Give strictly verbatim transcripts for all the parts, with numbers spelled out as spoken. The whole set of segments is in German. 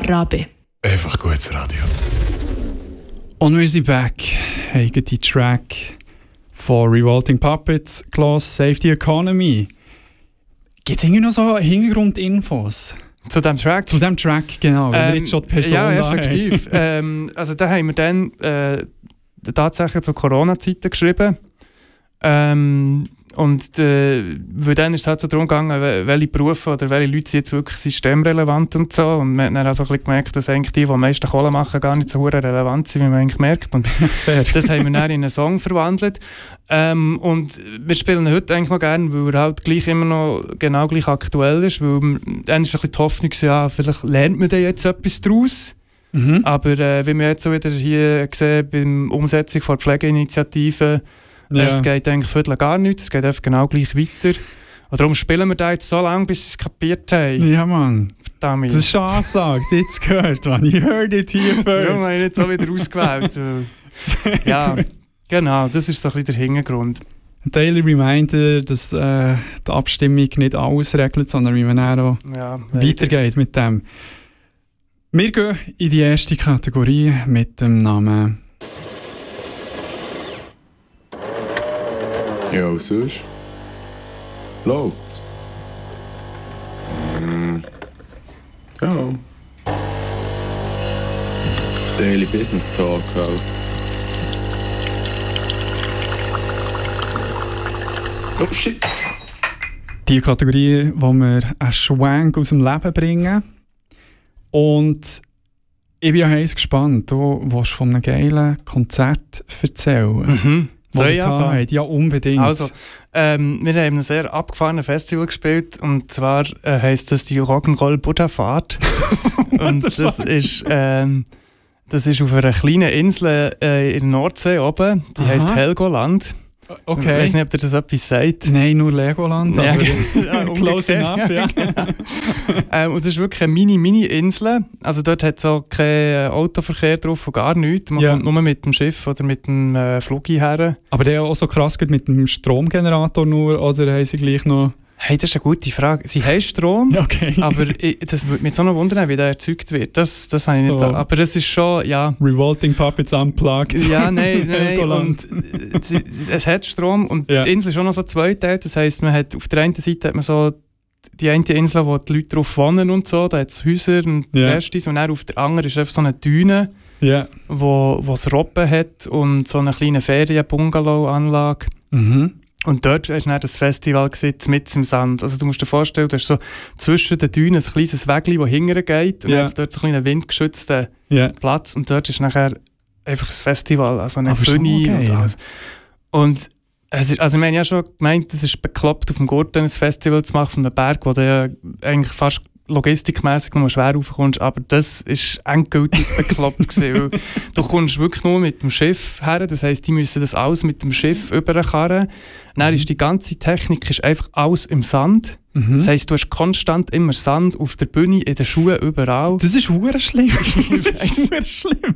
Rabe. Einfach gutes Radio. Und wir sind back. Haben die Track von Revolting Puppets gehört, Save the Economy. Gibt es irgendwie noch so Hintergrundinfos? Zu diesem Track? Zu diesem Track, genau. Wenn Ähm, wir jetzt schon die Person ja, da effektiv. ähm, also da haben wir dann äh, tatsächlich zu Corona-Zeiten geschrieben. Ähm, und äh, weil dann ist es halt so darum gegangen, welche Berufe oder welche Leute sind jetzt wirklich systemrelevant und so. Und man hat dann auch so ein bisschen gemerkt, dass eigentlich die, die am meisten Kohle machen, gar nicht so relevant sind, wie man eigentlich merkt. Und das haben wir dann in einen Song verwandelt. Ähm, und wir spielen ihn heute eigentlich noch gerne, weil er halt gleich immer noch genau gleich aktuell ist. Weil dann ist ein bisschen die Hoffnung, ja, vielleicht lernt man da jetzt etwas daraus. Mhm. Aber äh, wie wir jetzt so wieder hier sehen, bei der Umsetzung der Pflegeinitiative, Ja. es geht eigentlich viertel gar nichts, es geht einfach genau gleich weiter. Und darum spielen wir da jetzt so lange, bis sie es kapiert haben. Ja, Mann. Verdammt. Das ist schon angesagt. Jetzt gehört, man. Ich heard it here first. Darum habe ich jetzt auch wieder ausgewählt. weil- ja, genau, das ist so ein bisschen der Hintergrund. Ein Daily Reminder, dass äh, die Abstimmung nicht alles regelt, sondern wie man dann auch Ja, weitergeht mit dem. Wir gehen in die erste Kategorie mit dem Namen Ja, und sonst? Läuft's? Mm. Ja. Daily Business Talk halt. Oh shit! die Kategorie, wo wir einen Schwenk aus dem Leben bringen. Und ich bin ja heiß gespannt. Du willst von einem geilen Konzert erzählen. Mhm. Soll ich ihr anfangen? hattet. Ja, unbedingt. Also, ähm, wir haben ein sehr abgefahrenes Festival gespielt und zwar äh, heisst das die Rock'n'Roll Buddha-Fahrt. Und das ist, ähm, das ist auf einer kleinen Insel äh, in der Nordsee oben, die Aha. heisst Helgoland. Ich Okay. weiß nicht, ob dir das etwas sagt. Nein, nur Legoland. Ja, aber ja, close ungefähr. enough, ja. ähm, und das ist wirklich eine Mini-Mini-Insel. Also dort hat es auch keinen Autoverkehr drauf und gar nichts. Man Ja. kommt nur mit dem Schiff oder mit dem äh, Flug her. Aber der auch so krass geht mit dem Stromgenerator nur, oder haben sie gleich noch... Hey, das ist eine gute Frage. Sie haben Strom, Ja, okay. aber ich, das würde mich jetzt auch noch wundern, wie der erzeugt wird. Das, das habe ich nicht. So. Aber es ist schon, ja... Revolting Puppets Unplugged. Ja, nein, nein. Helgoland. Und äh, sie- es hat Strom und Ja. die Insel ist auch noch so zweiteilt. Das heisst, man hat auf der einen Seite hat man so die eine Insel, wo die Leute drauf wohnen und so, da hat es Häuser und Ja. Restis. Und dann auf der anderen ist einfach so eine Düne, Ja. wo, wo es Robben hat und so eine kleine Ferien-Bungalow-Anlage. Mhm. Und dort war dann das Festival mit im Sand. Also du musst dir vorstellen, du hast so zwischen den Dünen ein kleines Wägli, das hinten geht. Und Ja. dann hat dort so einen kleinen windgeschützten Ja. Platz. Und dort ist nachher einfach ein Festival, also eine Aber schon Bühne und geil. alles. Und es ist, also ich meine ja schon gemeint, es ist bekloppt, auf dem Gurten ein Festival zu machen von einem Berg, wo du ja eigentlich fast logistikmäßig noch schwer raufkommst, aber das ist endgültig bekloppt gewesen, weil du kommst wirklich nur mit dem Schiff her, das heisst, die müssen das alles mit dem Schiff überkarren. Dann ist die ganze Technik ist einfach alles im Sand. Mhm. Das heisst, du hast konstant immer Sand auf der Bühne, in den Schuhen, überall. Das ist hure schlimm. Das ist hure schlimm.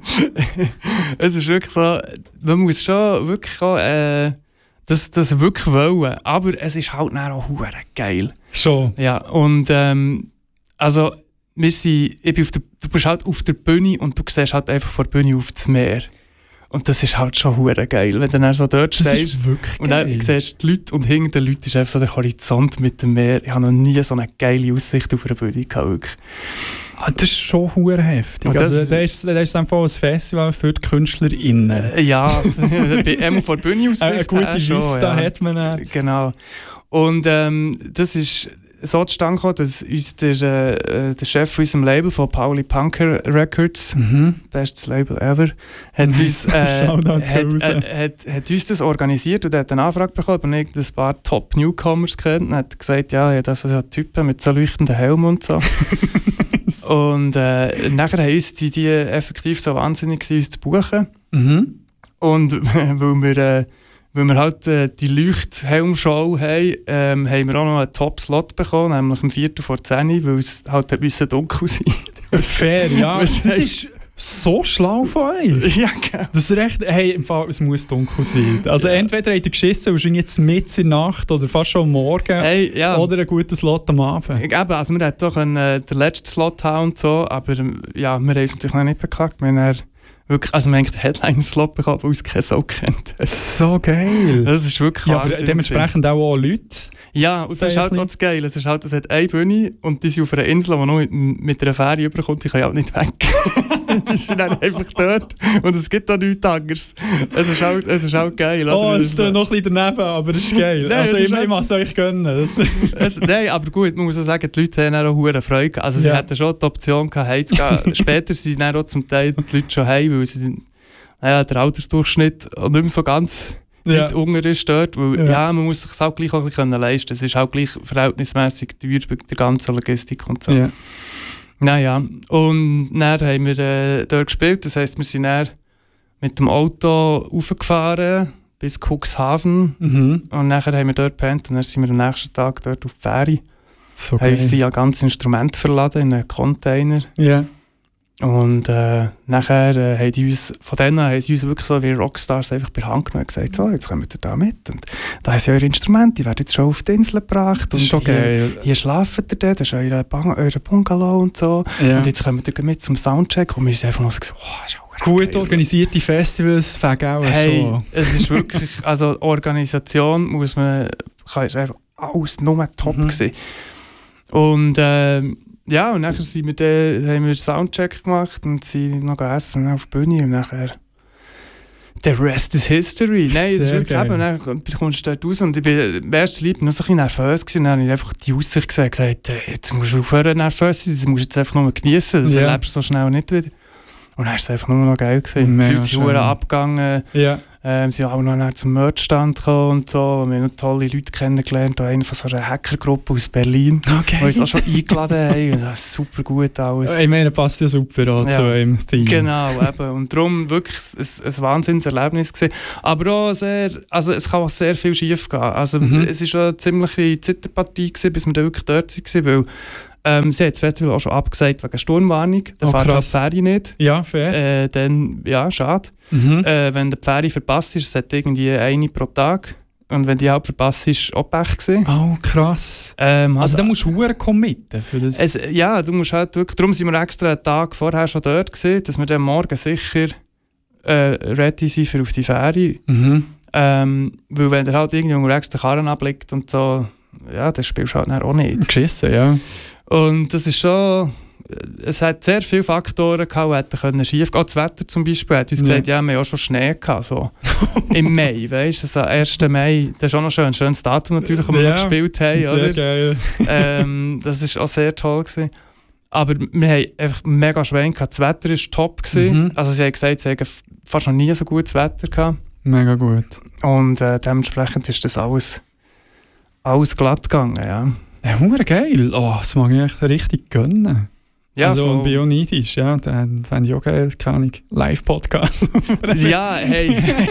Es ist wirklich so, man muss schon wirklich auch, äh, das, das wirklich wollen, aber es ist halt dann auch hure geil. Schon. Ja, und ähm, also, wir sind, ich bin auf der, du bist halt auf der Bühne und du siehst halt einfach vor der Bühne auf das Meer. Und das ist halt schon hure geil, wenn du dann so dort Das stehst ist wirklich und dann geil. siehst du die Leute und hinter den Leuten ist einfach so der Horizont mit dem Meer. Ich habe noch nie so eine geile Aussicht auf einer Bühne gehabt, wirklich. Ah, das ist schon hure heftig. Und das- Also, das ist, das ist einfach ein Festival für die KünstlerInnen. Äh, Ja, bei einmal vor der Bühne Aussicht. Eine gute äh, schon, Vista ja. hat man dann. Genau. Und ähm, das ist so zustande gekommen, dass uns der, äh, der Chef von unserem Label, von Pauli Punker Records, Mhm. bestes Label ever, hat uns, äh, Shoutouts hat, raus. äh, hat, hat uns das organisiert und hat eine Anfrage bekommen, aber nicht ein paar Top-Newcomers kennt. Und hat gesagt, ja, ja, das sind so Typen mit so leuchtenden Helmen und so. Und äh, nachher haben uns die, die effektiv so wahnsinnig gewesen, uns zu buchen. Mhm. Und weil wir, äh, weil wir halt äh, die Leuchthelmshow haben, ähm, haben wir auch noch einen Top-Slot bekommen, nämlich um Viertel vor zehn, weil es halt ein bisschen dunkel sein. Fair, ja. Was Das heisst- ist So schlau von euch. Ja, genau. Das ist echt, hey, im Fall, es muss dunkel sein. Also Ja. entweder habt ihr geschissen und jetzt mit in der Nacht oder fast schon am Morgen Hey, ja. oder ein gutes Slot am Abend. Eben, also wir hätten doch einen, äh, den letzten Slot haben und so, aber ähm, ja, wir haben es natürlich noch nicht beklagt. Wir haben dann wirklich, also wir haben den Headline-Slot bekommen, der uns kein Sau kennt. So geil. Das ist wirklich Ja, aber Wahnsinn dementsprechend auch, auch Leute. Ja, und das ist halt auch das Geile. Es ist halt, es hat eine Bühne und die sind auf einer Insel, die noch mit, mit einer Fähre überkommt, die können halt nicht weg. Die sind dann einfach dort und es gibt auch nichts anderes. Es ist halt, es ist halt geil. Oh, oder? es ist noch ein bisschen daneben, aber es ist geil. Nein, also es ist ich, ich nicht- muss es euch gönnen. Das es, nein, aber gut, man muss auch sagen, die Leute haben auch hohe Freude gehabt. Also sie Ja. hatten schon die Option gehabt, heimzugehen. Später sind dann auch zum Teil die Leute schon heim, weil sie sind, naja, der Altersdurchschnitt nicht mehr so ganz ja. weit unten ist dort. Weil, Ja. ja. man muss sich auch gleich auch ein bisschen leisten. Es ist auch gleich verhältnismäßig teuer bei der ganzen Logistik und so. Ja. Naja, und dann haben wir äh, dort gespielt. Das heisst, wir sind dann mit dem Auto raufgefahren bis Cuxhaven. Mhm. Und nachher haben wir dort gepennt und dann sind wir am nächsten Tag dort auf die Fähre. So Haben geil. sie ja ganz Instrument verladen in einen Container. Ja. Und äh, nachher äh, haben die uns, von denen haben sie uns wirklich so wie Rockstars einfach per Hand genommen und gesagt, so, jetzt kommt ihr da mit. Und da haben sie eure Instrumente, die werden jetzt schon auf die Insel gebracht. Das ist und schon hier, geil. hier schlafen ihr dort, das ist euer, Bang- euer Bungalow und so. Ja. Und jetzt kommt ihr mit zum Soundcheck und wir sind einfach noch so, oh, ist auch Gut geil. organisierte Festivals, fängt auch Hey, schon. es ist wirklich, also Organisation muss man, kann, ist einfach alles nur top Mhm. gewesen. Und ähm, ja, und nachher sind wir dann, haben wir Soundcheck gemacht und sind noch essen auf die Bühne und nachher the rest is history. Nein, es ist Sehr wirklich geil. eben, dann kommst du dort raus und ich bin im ersten Lied noch so ein bisschen nervös gewesen. Dann habe ich einfach die Aussicht gesehen und gesagt, hey, jetzt musst du aufhören nervös zu sein, das musst du jetzt einfach nur genießen, das Ja. erlebst du so schnell nicht wieder. Und dann ist es einfach nur noch geil gewesen. Mega Die Leute sind schön. verdammt abgegangen. Ja. Ähm, sie sind auch noch nachher zum Merchstand gekommen und so. Wir haben noch tolle Leute kennengelernt. Auch einer von so einer Hackergruppe aus Berlin, Okay. die uns auch schon eingeladen haben. Und das ist super gut alles. Ich meine, passt ja super auch Ja. zu einem Theme. Genau, eben. Und darum wirklich ein, ein Wahnsinnserlebnis gewesen. Aber auch sehr, also es kann auch sehr viel schief gehen. Also Mhm. es war schon eine ziemliche Zitterpartie gewesen, bis wir dann wirklich dort waren, weil ähm, sie hat das Festival auch schon abgesagt wegen Sturmwarnung. Dann Oh, fährt krass. die Fähre nicht. Ja, fair. Äh, dann, ja, schade. Mhm. Äh, wenn der Fähre verpasst ist, es hat irgendwie eine pro Tag. Und wenn die halt verpasst ist, auch Pech gewesen. Oh, krass. Ähm, Also hat- da musst du verdammt committen für das. es, ja, du musst halt wirklich, darum sind wir extra einen Tag vorher schon dort gewesen, dass wir dann morgen sicher äh, ready sind für auf die Fähre. mhm. Ähm, weil wenn der halt irgendwie unterwegs den Karren ablegt und so, ja, das spielst du halt dann auch nicht. Geschissen, ja. Und das ist schon, es hat sehr viele Faktoren gehabt, die hätten können schief gehen. Auch das Wetter zum Beispiel hat uns Ja. gesagt, ja, wir haben auch schon Schnee gehabt, so. Im Mai, weißt du, also ersten Mai, das ist auch noch schön, ein schönes Datum natürlich, wo wir Ja, noch gespielt haben, Sehr oder? geil. ähm, das war auch sehr toll gewesen. Aber wir haben einfach mega Schwein gehabt. Das Wetter war top gewesen. Mhm. Also sie haben gesagt, sie haben f- fast noch nie so gutes Wetter gehabt. Mega gut. Und äh, dementsprechend ist das alles, alles glatt gegangen, ja. Ja, verdammt geil. Oh, das mag ich echt richtig gönnen. Ja, also, voll. und bin auch neidisch, ja. Dann fände ich auch geil, keine Ahnung, Live-Podcast. Ja, hey.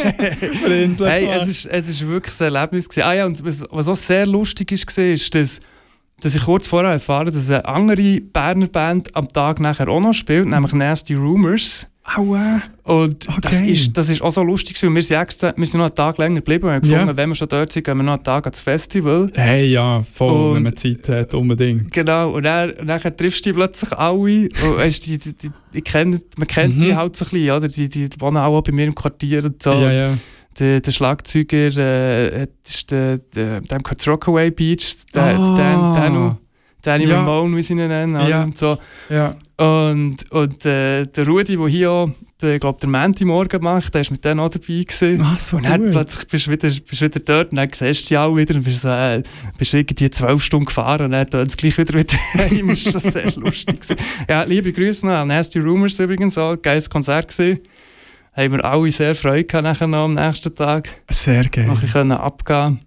Für die Insel hey zu es, machen. ist, es ist wirklich ein Erlebnis gewesen. Ah ja, und was, was auch sehr lustig ist, war, ist, dass, dass ich kurz vorher erfahren habe, dass eine andere Berner Band am Tag nachher auch noch spielt, nämlich Nasty Rumours. Aua. Und das, Okay. ist, das ist auch so lustig gewesen. Wir sind, extra, wir sind noch einen Tag länger geblieben und haben gefunden, Ja. wenn wir schon dort sind, gehen wir noch einen Tag ans Festival. Hey, ja, voll, Und- wenn man Zeit hat, unbedingt. Genau, und dann, und dann triffst du die plötzlich alle. Und weißt, die, die, die, die kennen, man kennt Mhm. die halt so ein bisschen, oder? Die, die wohnen auch bei mir im Quartier und so. Ja, ja. Der, der Schlagzeuger, äh, hat- ist der, der, dem gehört das Rockaway Beach, der, Ah. Dan, Danu, Danny Ja. Ramone, wie sie ihn nennen, oder? Ja. und so. Ja. Und, und äh, der Rudi, der hier auch, der, glaub, der Menti morgen macht, der war mit denen auch dabei gewesen. Ah, so Und dann gut. plötzlich bist du wieder, bist wieder dort und dann siehst du die alle wieder und bist, so, äh, bist irgendwie zwölf Stunden gefahren und dann tun sie gleich wieder wieder heim. Das war schon sehr lustig gewesen. Ja, liebe Grüße noch an Nasty Rumours übrigens, auch ein geiles Konzert gewesen. Haben wir alle sehr Freude gehabt nachher noch am nächsten Tag. Sehr geil. Noch ein bisschen abgehen.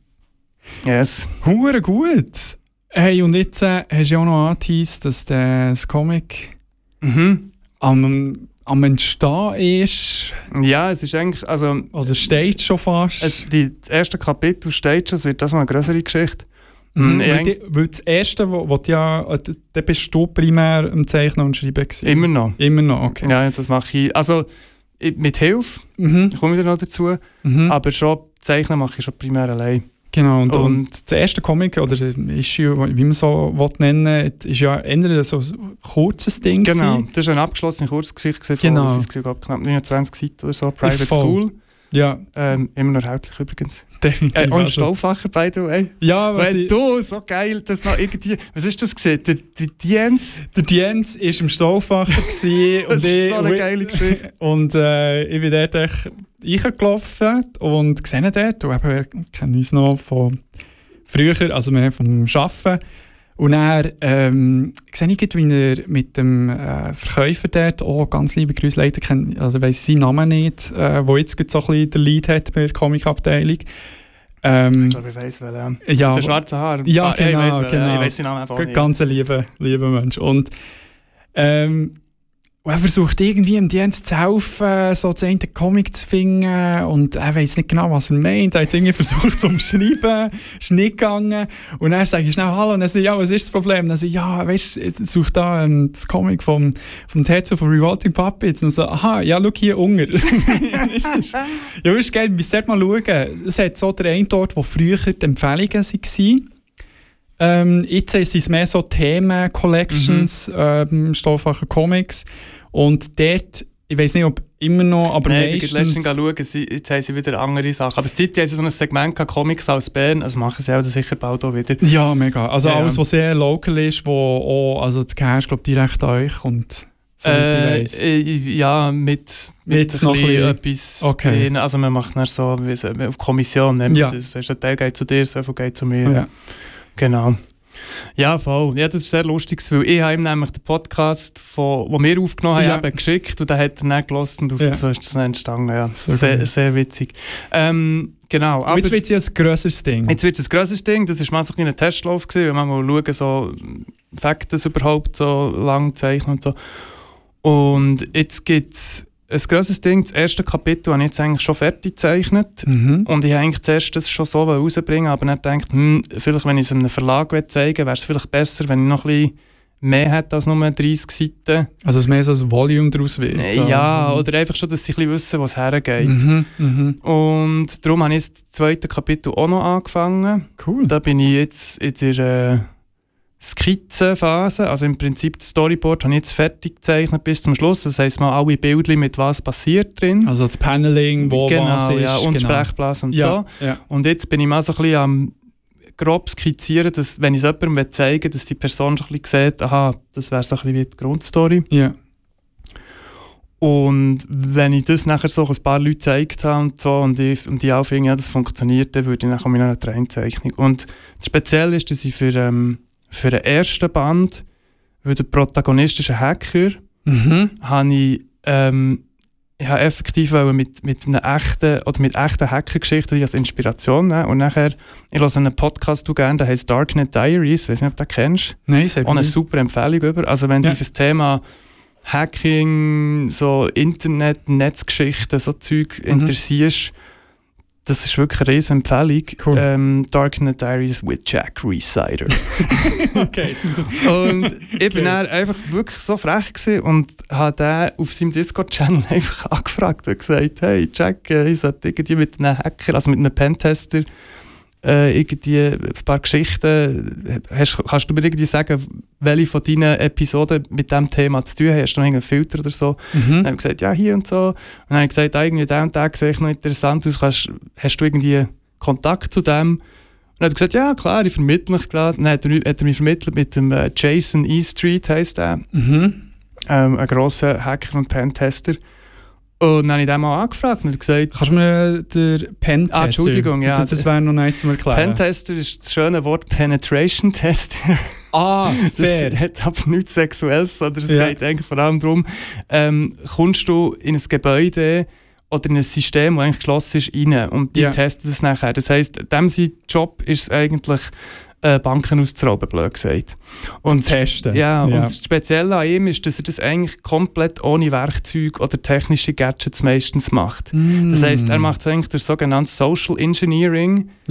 Yes. Hure gut. Hey, und jetzt äh, hast du ja auch noch angeteased, dass der- das Comic Mhm. am, am Entstehen ist. Ja, es ist eigentlich, also Oder steht schon fast. es, die, das erste Kapitel steht schon, es wird das mal eine größere Geschichte. Mhm. Mhm. Weil, die, weil das Erste, wo, wo du ja, da bist du primär am Zeichnen und Schreiben gewesen. Immer noch. Immer noch, okay. Ja, das mache ich. Also ich- mit Hilfe, Mhm. ich komme wieder noch dazu, Mhm. aber schon Zeichnen mache ich schon primär allein. Genau, und, Und- und das erste Comic, oder Issue, wie man so will nennen, ist ja eher so ein kurzes Ding Genau, gewesen. das war eine abgeschlossene Kurzgeschichte von Genau. was ist es, glaub, knapp neunundzwanzig Seiten oder so, Private Voll. School. Ja, Ähm, immer noch erhältlich übrigens. definitiv. Äh, und Also- Stauffacher, by the way. Ja, was Weil ich, du, so geil, das noch irgendwie, was ist das gesehen? Der, der Jens, der Jens war im Stauffacher gewesen, das und ist ich, so eine geile Geschichte. Und äh, ich bin dort echt reingelaufen und gesehen dort, und eben, ich kenne uns noch von früher, also mehr vom Arbeiten. Und dann ähm, sehe ich, gerade, wie er mit dem äh, Verkäufer dort, oh, ganz liebe Grüße, leider kenne, also weiss ich seinen Namen nicht, äh, wo jetzt gerade so ein bisschen der Lead hat bei der Comic-Abteilung. Ähm, Ich glaube, ich weiss, wer ja, der schwarze Haar. Ja, Ah, ich genau, weiss, wer- genau. Ich weiss den Namen einfach G- nicht. ganz ein lieber, lieber Mensch. Und, ähm, und er versucht irgendwie dem Jens zu helfen, so zu einem Comic zu finden. Und er weiß nicht genau, was er meint. Er hat es irgendwie versucht zu umschreiben, ist nicht gegangen. Und dann sage ich schnell Hallo. Und er sagt, ja, was ist das Problem? Und dann sage ich, ja, weißt du, ich suche da ähm, das Comic vom, vom Tetsu von Revolting Puppets. Und so, aha, ja, schau hier unten. Ja, ist geil, wir dort mal schauen. Es hat so den einen dort, wo früher die Empfehlungen waren. Ähm, jetzt sind es mehr so Themen-Collections, Mhm. ähm, Stauffacher Comics. Und dort, ich weiß nicht, ob immer noch, aber Nein, ich meistens... letztens schauen, sie, jetzt haben sie wieder andere Sachen. Aber seit haben sie so ein Segment gehabt, Comics aus Bern, also machen sie auch sicher bald auch wieder. Ja, mega. Also Ja, alles, ja. was sehr local ist, wo auch, also das Cash, glaube ich, direkt an euch und so Äh, ich äh, ja, mit, mit Jetzt ein noch bisschen ein etwas. Okay. in- Also man macht dann so wie so, auf Kommission. Nimmt Ja. das. Das ist, ein Teil geht zu dir, so viel geht zu mir. Ja. Genau. Ja, voll. Ja, das ist sehr lustig, weil ich habe ihm nämlich den Podcast, von, den wir aufgenommen haben, Ja. eben geschickt und dann hat er dann gelassen und auf Ja. so ist das dann entstanden. Ja. So Sehr, gut. sehr witzig. Ähm, genau. Aber jetzt wird es ja ein grösseres Ding. Jetzt wird es ein grosses Ding, das war mal so ein kleiner Testlauf, gewesen, wenn man mal schauen, so Fakten das überhaupt so lang zeichnen und so. Und jetzt gibt es ein grosses Ding, das erste Kapitel habe ich jetzt eigentlich schon fertig gezeichnet. Mhm. Und ich habe eigentlich zuerst das schon so rausbringen, aber dann gedacht, hm, vielleicht wenn ich es einem Verlag zeigen will, wäre es vielleicht besser, wenn ich noch ein bisschen mehr hätte als nur dreißig Seiten. Also es mehr so ein Volume daraus wird. Äh, so. Ja, oder einfach schon, dass sie ein bisschen wissen, wo es hergeht. Mhm. Mhm. Und darum habe ich jetzt das zweite Kapitel auch noch angefangen. Cool. Da bin ich jetzt in der äh, Skizzenphase, also im Prinzip das Storyboard habe ich jetzt fertig gezeichnet bis zum Schluss. Das heisst mal alle Bilder mit was passiert drin. Also das Paneling, wo genau, was ist. ja, und genau. Sprechblasen und Ja, so. ja. Und jetzt bin ich mal so ein bisschen am grob skizzieren, dass, wenn ich es jemandem zeigen will, dass die Person schon ein bisschen sieht, aha, das wäre so ein bisschen wie die Grundstory. Ja. Und wenn ich das nachher so ein paar Leute gezeigt habe und so und die, und die auch finden, ja, das funktioniert, dann würde ich nachher mit einer Treinzeichnung. Und das Spezielle ist, dass ich für, ähm, für den ersten Band, weil der Protagonist ist ein Hacker, Mhm. habe ich, ähm, ich habe effektiv wollen mit, mit einer echten oder mit echten Hackergeschichten als Inspiration nehmen. Und nachher, ich höre einen Podcast du gerne, der heißt Darknet Diaries, ich weiß nicht, ob du den kennst. Nein, sehr Auch eine gut. super Empfehlung über. Also wenn Ja. du für das Thema Hacking, so Internet, Netzgeschichten, so Zeug Mhm. interessierst, das ist wirklich eine riesen Empfehlung. Cool. Ähm, Darknet Diaries with Jack Resider. Okay. Und ich bin Okay. dann einfach wirklich so frech gewesen und habe den auf seinem Discord-Channel einfach angefragt und gesagt, hey Jack, äh, ich sollte irgendwie mit einem Hacker, also mit einem Pentester, äh, irgendwie ein paar Geschichten, hast, kannst du mir irgendwie sagen, welche von deinen Episoden mit diesem Thema zu tun haben? Hast du noch irgendeinen Filter oder so? Mhm. Dann habe ich gesagt, ja, hier und so. Und dann habe ich gesagt, ah, irgendwie der und der sehe ich noch interessant aus. Kannst, hast du irgendwie Kontakt zu dem? Und dann hat er gesagt, ja, klar, ich vermittle mich gerade. Dann hat er, hat er mich vermittelt mit dem äh, Jason E. Street, heisst der. Mhm. Ähm, ein grosser Hacker und Pentester. Und dann habe ich den mal angefragt und er hat gesagt, Kannst du mir den Pentester... Ah, Entschuldigung, ja. Das, das wäre noch nice zu erklären. Pentester ist das schöne Wort Penetration Tester. Ah, Das fair. hat aber nichts Sexuelles, sondern es Ja. geht eigentlich vor allem darum, ähm, kommst du in ein Gebäude oder in ein System, das eigentlich geschlossen ist, rein und die Ja. testen das nachher. Das heisst, dem sein Job ist es eigentlich, äh, Banken auszurauben, blöd gesagt. Und Zum Testen. Ja, Ja. und das Spezielle an ihm ist, dass er das eigentlich komplett ohne Werkzeug oder technische Gadgets meistens macht. Mm. Das heisst, er macht es eigentlich durch sogenanntes Social Engineering, Ja.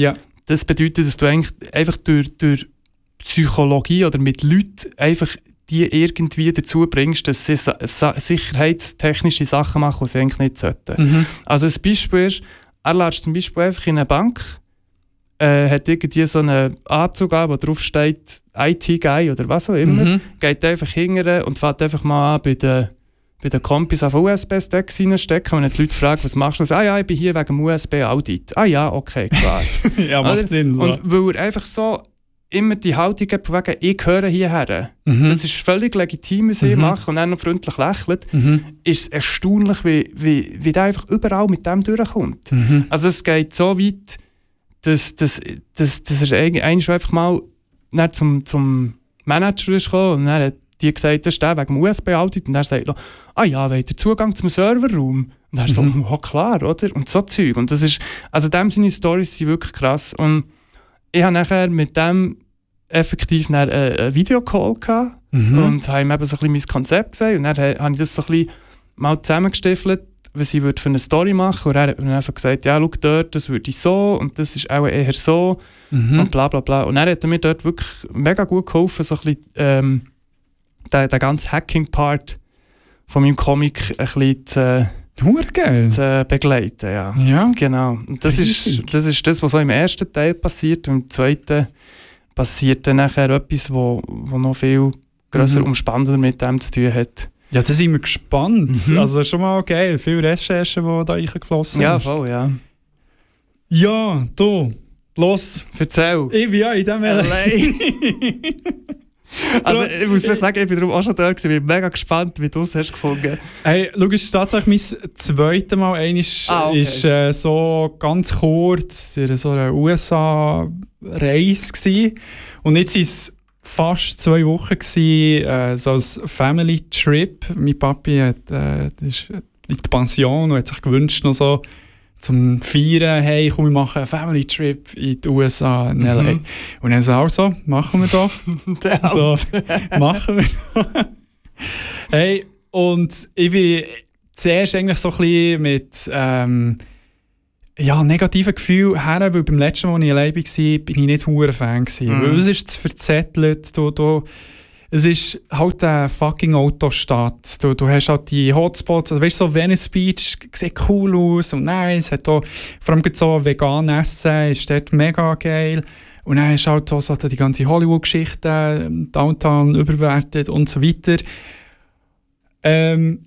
das bedeutet, dass du eigentlich einfach durch, durch Psychologie oder mit Leuten einfach die irgendwie dazu bringst, dass sie sa- sa- sicherheitstechnische Sachen machen, die sie eigentlich nicht sollten. Mhm. Also ein Beispiel ist, er lässt zum Beispiel einfach in eine Bank, äh, hat irgendwie so einen Anzug an, wo drauf steht I T-Guy oder was auch immer, Mhm. geht einfach hingern und fängt einfach mal an, bei den, bei den Kompis auf U S B-Sticks reinstecken. Wenn die Leute fragen, was machst du? Ah ja, ich bin hier wegen dem U S B-Audit. Ah ja, okay, klar. Ja, macht Oder? Sinn. So. Und weil er einfach so immer die Haltung hat, von wegen, ich gehöre hierher. Mhm. Das ist völlig legitim, was ich Mhm. mache, und dann noch freundlich lächelt, Mhm. ist es erstaunlich, wie, wie, wie der einfach überall mit dem durchkommt. Mhm. Also es geht so weit, dass, dass, dass, dass er eigentlich schon einfach mal dann zum, zum Manager ist gekommen und dann hat die gesagt, das ist der wegen dem U S B-Audit, und er sagt noch, ah ja, wollt ihr Zugang zum Serverraum? Und er so, Mhm. oh klar, oder? Und so Zeug. Und das ist, also dem seine Storys sind wirklich krass. Und ich habe nachher mit dem effektiv einen, äh, einen Videocall gehabt Mhm. und habe ihm eben so ein bisschen mein Konzept gesagt, und dann ha- habe ich das so ein bisschen mal zusammengestiefelt, was ich würde für eine Story machen, und er hat mir dann so gesagt, ja, schau dort, das würde ich so und das ist auch eher so Mhm. und bla bla bla. Und dann hat er mir dort wirklich mega gut geholfen, so ein bisschen ähm, den, den ganzen Hacking-Part von meinem Comic ein bisschen zu, Hure geil. zu begleiten. Ja. Ja. Genau. Und das Riesig. ist, das ist das, was so im ersten Teil passiert. Und im zweiten passiert dann nachher etwas, wo, wo noch viel grösser Mhm. und spannender mit dem zu tun hat. Ja, da sind wir gespannt. Mhm. Also schon mal geil. Viele Recherchen, die da reingeflossen Ja, sind. voll, ja. Ja, du. Los. Erzähl. Ich bin ja in dem Allein. Also, Bro, ich muss vielleicht sagen, ich bin darum auch schon da gewesen. Ich bin mega gespannt, wie du es hast gefunden. Hey, schau, es ist tatsächlich mein zweites Mal. Eines Ah, okay. ist äh, so ganz kurz in so einer U S A-Reise gsi. Und jetzt waren es fast zwei Wochen gsi, äh, so als Family Trip. Mein Papi hat, äh, ist in der Pension und hat sich gewünscht, noch so zum Feiern, hey, komm, wir machen einen Family Trip in die U S A, in L A. Mhm. Und dann so, also, machen wir doch. Der So, machen wir doch. Hey, und ich bin zuerst eigentlich so ein bisschen mit ähm, ja, negativen Gefühlen her, weil beim letzten Mal, als ich allein war, bin ich nicht hure Fan gewesen. Mhm. Weil es ist zu verzettelt, du, du, es ist halt eine fucking Autostadt. Du, du hast halt die Hotspots, also weißt du, so Venice Beach sieht cool aus und nice, hat auch, vor allem so vegan Essen, ist dort mega geil. Und dann hast du halt auch so die ganze Hollywood-Geschichte, Downtown überbewertet und so weiter. Ähm,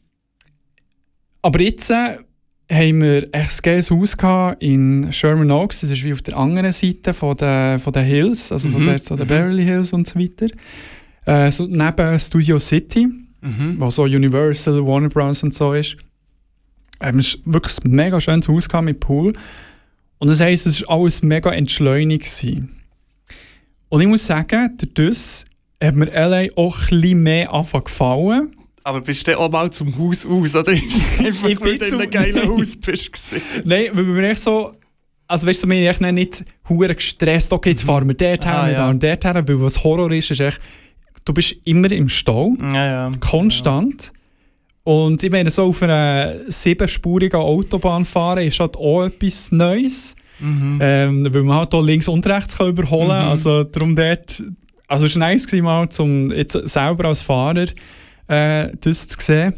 aber jetzt äh, haben wir echt ein geiles Haus gehabt in Sherman Oaks. Das ist wie auf der anderen Seite von den, von den Hills, also von Mhm. der, so den Mhm. Beverly Hills und so weiter. Äh, so neben Studio City, Mhm. wo so Universal, Warner Bros. Und so ist. Ähm, es war wirklich ein mega schönes Haus gehabt mit Pool. Und das heisst, es war alles mega entschleunigt gewesen. Und ich muss sagen, durch das hat mir L A auch ein bisschen mehr angefangen gefallen. Aber bist du auch mal zum Haus aus, oder ist es einfach, Ich weil bin du in zum- einem geilen Haus bist gewesen? Nein, weil wir echt so, also weißt du, wir haben echt nicht hure gestresst, okay, jetzt fahren wir dort her, Ah, wir ja. fahren dort her, weil was Horror ist, ist echt, du bist immer im Stau, Ja, ja. konstant. Und ich meine, so auf einer siebenspurigen Autobahn fahren ist halt auch etwas Neues, Mhm. ähm, weil man halt auch links und rechts kann überholen kann. Mhm. Also darum dort, also es war nice gewesen, mal zum jetzt selber als Fahrer äh, das zu sehen.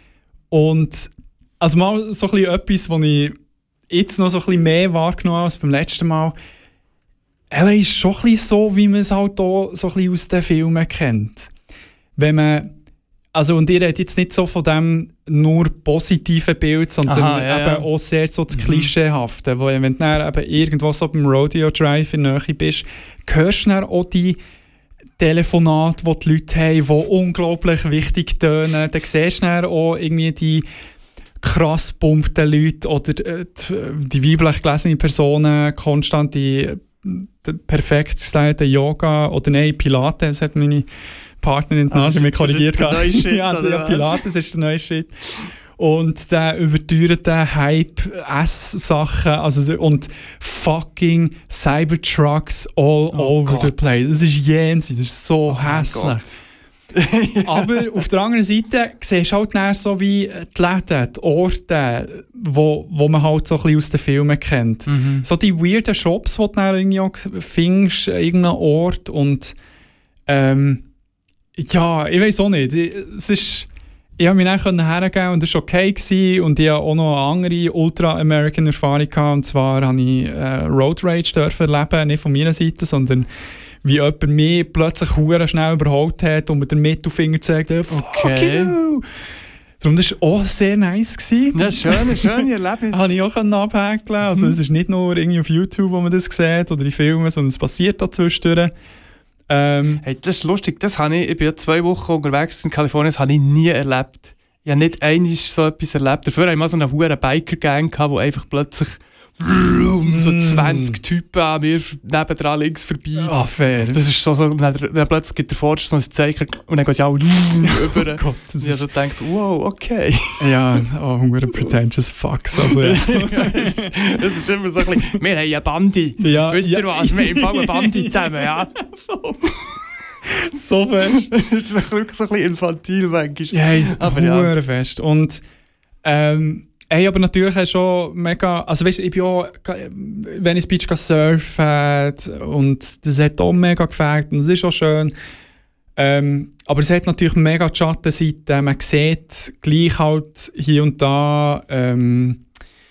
Und also mal so ein bisschen etwas, was ich jetzt noch so ein bisschen mehr wahrgenommen habe als beim letzten Mal. L A ist schon ein bisschen so, wie man es halt auch so ein bisschen aus den Filmen kennt. Wenn man, also und ihr redet jetzt nicht so von dem nur positiven Bild, sondern Aha, ja, eben ja. auch sehr so das Mhm. Klischeehafte. Wo, wenn du dann eben irgendwo so beim Rodeo Drive in der Nähe bist, hörst du dann auch die Telefonate, die die Leute haben, die unglaublich wichtig tönen. Dann siehst du dann auch irgendwie die krass pumpten Leute oder äh, die, die weiblich gelesenen Personen, konstant die, die perfekt gestylten Yoga oder nein, Pilates, hat meine Partnerin Also also, mich das ist- das ist korrigiert. jetzt der neue Shit, ja, oder ja, was? Pilates ist der neue Shit. Und der überteuerte Hype, Ess-Sachen, also und fucking Cybertrucks all Oh over Gott. the place. Das ist jenseits, das ist so Oh mein hässlich. Gott. Aber auf der anderen Seite siehst du halt dann so wie die Läden, die Orte, wo, wo man halt so ein bisschen aus den Filmen kennt. Mhm. So die weirden Shops, die du dann irgendwie auch findest, an irgendeinem Ort. Und ähm, ja, ich weiß auch nicht. Es ist, ich konnte mich dann hergeben und es war okay gewesen. Und ich hatte auch noch eine andere Ultra-American-Erfahrung gehabt. Und zwar habe ich äh, Road Rage dürfen erleben, nicht von meiner Seite, sondern wie jemand mich plötzlich hure schnell überholt hat und mit dem Mittelfinger zeigt, fuck Okay. you! Darum war es auch sehr nice gewesen. Ja, schöne, schöne Erlebnis. Habe ich auch abhäkeln. Also Mhm. es ist nicht nur irgendwie auf YouTube, wo man das sieht oder in Filmen, sondern es passiert da zwischendurch. Ähm, Hey, das ist lustig, das habe ich, ich bin ja zwei Wochen unterwegs in Kalifornien, das habe ich nie erlebt. Ich habe nicht einmal so etwas erlebt. Dafür hatte ich mal so eine hohe Biker-Gang, die einfach plötzlich so zwanzig Typen an mir nebendran links vorbei. ah, fair. Das ist so, so dann, dann plötzlich gibt der Vorderste noch ein Zeichen und dann geht es auch über. Gott, das Und ich habe ist, so gedacht, wow, okay. ja, oh, hure pretentious fucks. Also, ja. Es ist, es ist immer so ein bisschen, wir haben eine Bandi. Ja, Wisst ihr ja. was, wir haben eine Bandi zusammen, ja. So fest. Das ist wirklich so ein bisschen infantil manchmal. Ja, ist Aber ja. hure fest. Und ähm, hey, aber natürlich auch schon mega, also weißt du, ich bin auch Venice Beach surfen und das hat auch mega gefällt und das ist auch schön. Ähm, aber es hat natürlich mega die Schattenseite. Man sieht gleich halt hier und da, ähm,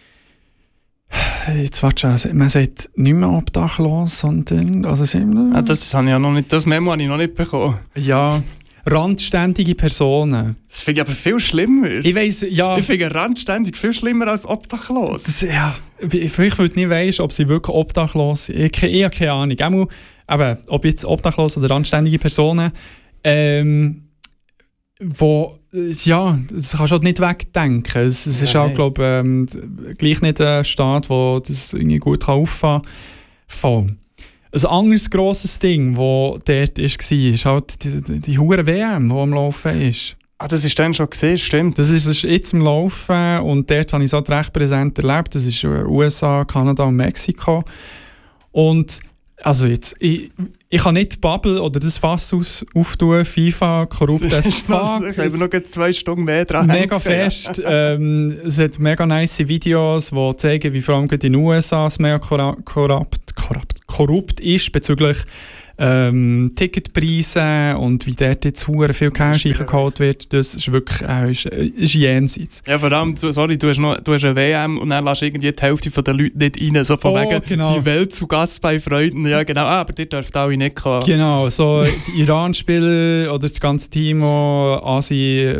jetzt warte schon, man sagt nicht mehr obdachlos, sondern, also sind wir, Ah, das, habe ich ja noch nicht, das Memo habe ich noch nicht bekommen. ja, randständige Personen. Das finde ich aber viel schlimmer. Ich weiss, ja, Ich finde randständig viel schlimmer als obdachlos. das, ja, vielleicht weil du nicht weisst, ob sie wirklich obdachlos sind. Ich, ich habe keine Ahnung. Einmal, eben, ob jetzt obdachlos oder randständige Personen, ähm, wo, ja, das kannst du halt nicht wegdenken. Es, es Ja, ist auch, nein. glaube ähm, gleich nicht ein Staat, wo das irgendwie gut kann auffangen kann. Ein anderes grosses Ding, das dort war, ist halt die, die, die hure W M, die am Laufen ist. Ah, das ist dann schon gesehen, stimmt. Das ist, ist jetzt im Laufen und dort habe ich es halt recht präsent erlebt. Das ist U S A, Kanada und Mexiko. Und also jetzt, ich, ich kann nicht die Bubble oder das Fass aus, auftun, FIFA, korrupt as fuck. Ich habe noch gerade zwei Stunden mehr dran. Mega hängen. fest. ähm, es hat mega nice Videos, die zeigen, wie vor allem gerade in den U S A es mega korrupt, korrupt, korrupt, korrupt ist bezüglich ähm, Ticketpreise und wie dort jetzt hure viel Cash eingeholt wird. Das ist wirklich äh, ist, ist jenseits. Ja, vor allem, du- sorry, du hast, noch, du hast eine W M und dann lässt irgendwie die Hälfte der Leute nicht rein. So von Oh, wegen, genau. die Welt zu Gast bei Freunden. Ja, genau. Ah, aber die dürfen alle nicht kommen. Genau, so die Iran-Spieler oder das ganze Team, das Asi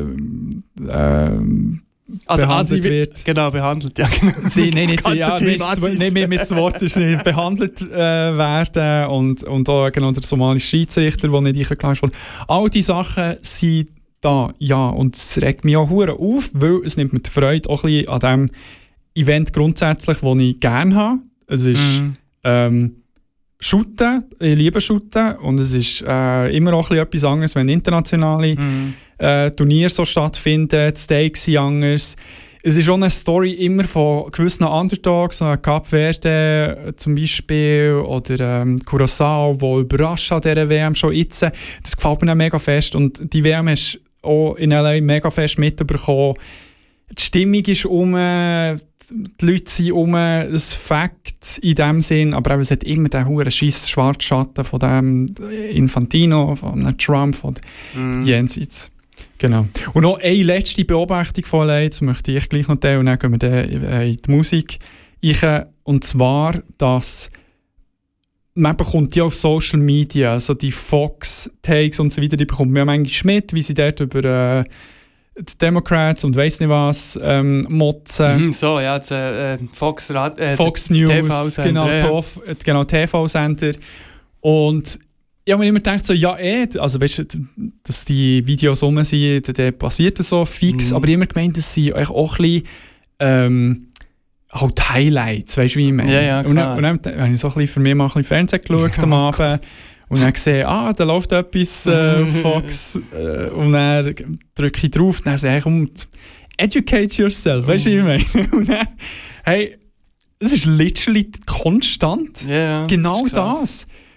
ähm, Also behandelt Asi wird. Genau, behandelt, ja genau. Sie, nein, nicht Das sie, ja, ganze Team Mist, Assis. nein, mir das Wort ist nicht behandelt äh, werden und, und auch genau der somalische Schiedsrichter, der nicht eingeladen wurde. All diese Sachen sind da, ja, und es regt mich auch hure auf, weil es nimmt mir die Freude auch ein bisschen an diesem Event grundsätzlich, das ich gerne habe. Es ist Mhm. ähm, Shooten, ich liebe Shooten und es ist äh, immer auch ein bisschen etwas anderes, wenn internationale Mhm. äh, Turniere so stattfinden, die Stakes sind anders. Es ist auch eine Story immer von gewissen Underdogs, so Cap Verde äh, zum Beispiel oder ähm, Curaçao, die überraschen an dieser W M schon jetzt. Das gefällt mir auch mega fest und die W M hast du auch in L A mega fest mitbekommen. Die Stimmung ist um, die Leute sind um, das Fakt in dem Sinn, aber auch, es hat immer den hohen scheiß Schwarzschatten von dem Infantino, von dem Trump, von Mhm. jenseits. Genau. Und noch eine letzte Beobachtung von Leuten, möchte ich gleich noch teilen, und dann gehen wir dann in die Musik rein. Und zwar, dass man bekommt ja auf Social Media, also die Fox-Takes und so weiter, die bekommt man ja manchmal mit, wie sie dort über äh, die Democrats und weiss nicht was ähm, motzen. Mhm, so, ja, das, äh, Fox, Rad, äh, Fox der News, T V-Sender, genau, ja. Tof, äh, genau T V-Sender. Und ich habe mir immer gedacht, so, ja, eh, also weißt du, dass die Videos rum sind, dann passiert das so fix, Mhm. aber ich habe immer gemeint, das sind eigentlich auch ein bisschen ähm, halt Highlights, weißt du, wie ich meine? Ja, ja, und dann, klar. und dann habe ich so ein bisschen für mich mal ein bisschen Fernsehen geschaut am Abend und dann gesehen, ah, da läuft etwas äh, auf Fox äh, und dann drücke ich drauf und dann sage ich, um, educate yourself, weißt du, wie ich meine? Und dann, hey, es ist literally konstant Ja, ja, genau ist krass. das.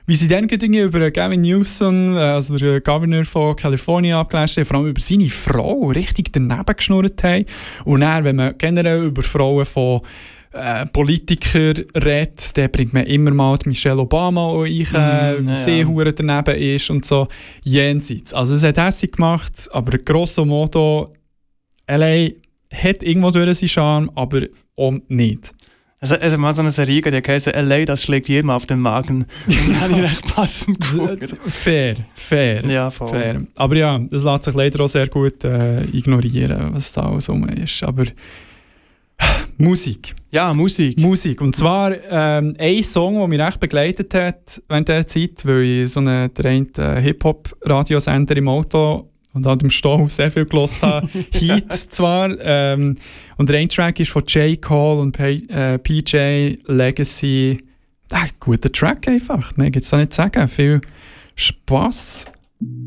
wie sie dann irgendwie über Gavin Newsom, also der Governor von Kalifornien, abgelesen haben, vor allem über seine Frau richtig daneben geschnurrt haben. Und dann, wenn man generell über Frauen von äh, Politikern redet, dann bringt man immer mal die Michelle Obama ein, äh, Mm, ja, sie ja. hure daneben ist und so jenseits. Also es hat hässlich gemacht, aber grosso modo L A hat irgendwo durch seinen Charme, aber auch nicht. Also, also mal so eine Serie, die heisst L A, das schlägt jedem auf den Magen. Das habe ich recht passend gefunden. Fair, fair. Ja, voll. Fair. Aber ja, das lässt sich leider auch sehr gut äh, ignorieren, was da alles rum ist. Aber Musik. Ja, Musik. Musik. Und zwar ähm, ein Song, der mich recht begleitet hat während dieser Zeit, weil ich so einen trained äh, Hip-Hop-Radiosender im Auto und an dem Stau sehr viel gehört habe. Heat zwar. Ähm, und der eine Track ist von J. Cole und P- äh, P J Legacy. Äh, guter Track einfach. Mehr gibt es da nicht zu sagen. Viel Spass